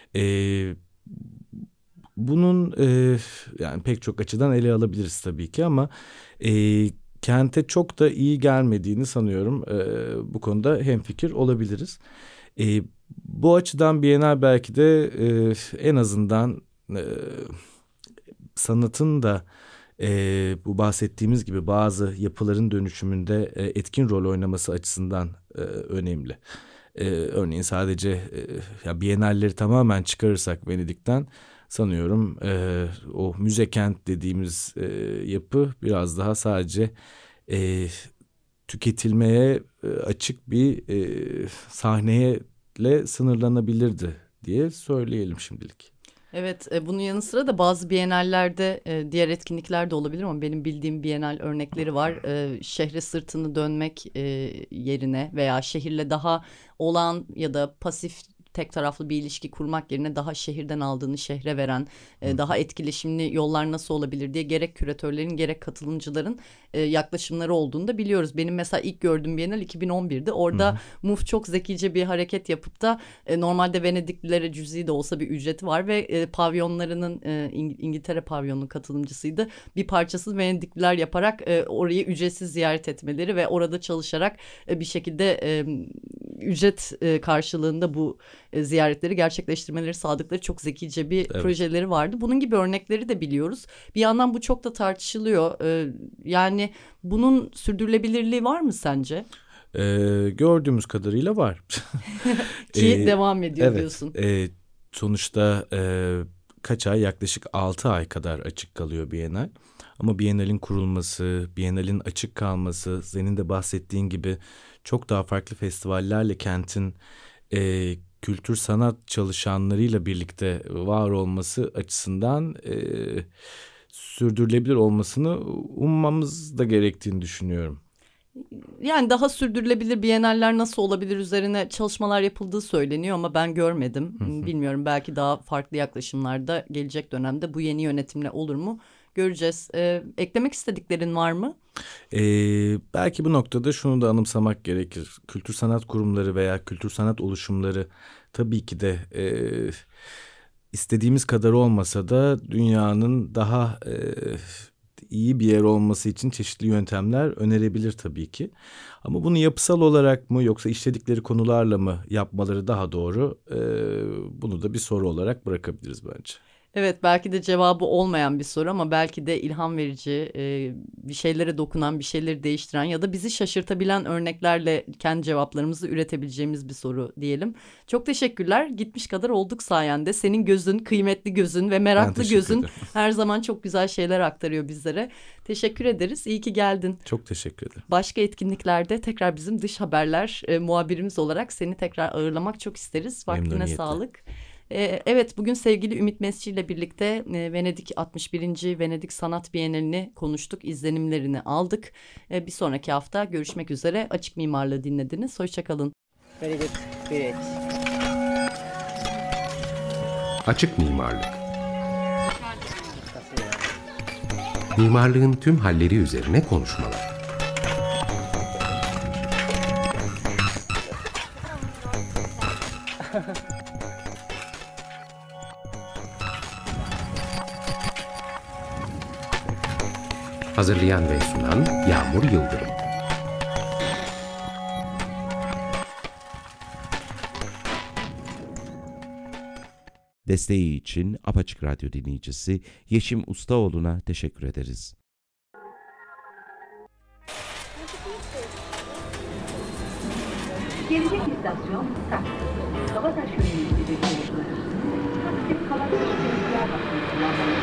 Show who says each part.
Speaker 1: E, Bunun yani pek çok açıdan ele alabiliriz tabii ki ama kente çok da iyi gelmediğini sanıyorum. Bu konuda hemfikir olabiliriz. E, Bu açıdan Bienal belki de en azından sanatın da bu bahsettiğimiz gibi bazı yapıların dönüşümünde etkin rol oynaması açısından önemli. Örneğin sadece ya Bienalleri tamamen çıkarırsak Venedik'ten sanıyorum o müze kent dediğimiz yapı biraz daha sadece e, tüketilmeye açık bir sahneyle sınırlanabilirdi diye söyleyelim şimdilik.
Speaker 2: Evet, bunun yanı sıra da bazı bienallerde diğer etkinlikler de olabilir ama benim bildiğim bienal örnekleri var. Şehre sırtını dönmek yerine veya şehirle daha olağan ya da pasif tek taraflı bir ilişki kurmak yerine daha şehirden aldığını şehre veren, daha etkileşimli yollar nasıl olabilir diye gerek küratörlerin gerek katılımcıların yaklaşımları olduğunu da biliyoruz. Benim mesela ilk gördüğüm Bienal 2011'de.
Speaker 1: Hı
Speaker 2: Orada
Speaker 1: hı.
Speaker 2: MUF çok zekice bir hareket yapıp da normalde Venediklilere cüzi de olsa bir ücreti var ve pavyonlarının İngiltere pavyonunun katılımcısıydı. Bir parçası Venedikliler yaparak orayı ücretsiz ziyaret etmeleri ve orada çalışarak bir şekilde ücret karşılığında bu ziyaretleri gerçekleştirmeleri sağladıkları çok zekice bir
Speaker 1: Evet.
Speaker 2: projeleri vardı. Bunun gibi örnekleri de biliyoruz. Bir yandan bu çok da tartışılıyor. Yani bunun sürdürülebilirliği var mı sence?
Speaker 1: Gördüğümüz kadarıyla var.
Speaker 2: Ki
Speaker 1: Ee,
Speaker 2: devam ediyor
Speaker 1: evet,
Speaker 2: diyorsun.
Speaker 1: sonuçta kaç ay? Yaklaşık 6 ay kadar açık kalıyor Bienal. Ama Bienal'in kurulması, Bienal'in açık kalması, senin de bahsettiğin gibi çok daha farklı festivallerle kentin kültür sanat çalışanlarıyla birlikte var olması açısından sürdürülebilir olmasını ummamız da gerektiğini düşünüyorum.
Speaker 2: Yani daha sürdürülebilir biyenaller nasıl olabilir üzerine çalışmalar yapıldığı söyleniyor ama ben görmedim.
Speaker 1: Hı hı.
Speaker 2: Bilmiyorum, belki daha farklı yaklaşımlarda gelecek dönemde bu yeni yönetimle olur mu? Göreceğiz. Eklemek istediklerin var mı?
Speaker 1: Belki bu noktada şunu da anımsamak gerekir. Kültür sanat kurumları veya kültür sanat oluşumları tabii ki de istediğimiz kadar olmasa da dünyanın daha iyi bir yer olması için çeşitli yöntemler önerebilir tabii ki. Ama bunu yapısal olarak mı yoksa işledikleri konularla mı yapmaları daha doğru? Bunu da bir soru olarak bırakabiliriz bence.
Speaker 2: Evet, belki de cevabı olmayan bir soru ama belki de ilham verici, bir şeylere dokunan, bir şeyleri değiştiren ya da bizi şaşırtabilen örneklerle kendi cevaplarımızı üretebileceğimiz bir soru diyelim. Çok teşekkürler. Gitmiş kadar olduk sayende. Senin gözün, kıymetli gözün ve
Speaker 1: Ben
Speaker 2: meraklı
Speaker 1: teşekkür
Speaker 2: gözün
Speaker 1: ederim.
Speaker 2: her zaman çok güzel şeyler aktarıyor bizlere. Teşekkür ederiz. İyi ki geldin.
Speaker 1: Çok teşekkür ederim.
Speaker 2: Başka etkinliklerde tekrar bizim dış haberler muhabirimiz olarak seni tekrar ağırlamak çok isteriz. Vaktine
Speaker 1: Memnuniyetle.
Speaker 2: sağlık. Evet, bugün sevgili Ümit Mesci ile birlikte Venedik 61. Venedik Sanat Bienalini konuştuk, izlenimlerini aldık. Bir sonraki hafta görüşmek üzere. Açık Mimarlığı dinlediniz. Hoşça kalın.
Speaker 3: Very good. Great.
Speaker 4: Açık mimarlık. Mimarlığın tüm halleri üzerine konuşmalar. Hazırlayan ve sunan Yağmur Yıldırım.
Speaker 5: Desteği için Apaçık Radyo dinleyicisi Yeşim Ustaoğlu'na teşekkür ederiz.
Speaker 6: Gelecek istasyon Taksim. Kabataş yönü ilgili yolcular. Taksim Kabataş Belediye Başkanı kullanmayı